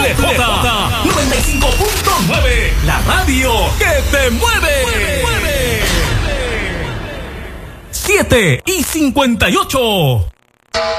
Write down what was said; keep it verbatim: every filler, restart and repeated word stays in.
Doble J noventa y cinco punto nueve, la radio que te mueve. mueve, mueve. siete y cincuenta y ocho.